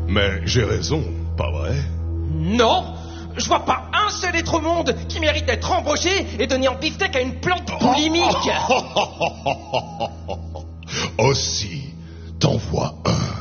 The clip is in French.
Mais j'ai raison, pas vrai? Non, je vois pas un seul être au monde qui mérite d'être embauché et donné en beefsteak à une plante boulimique. Aussi, t'en vois un.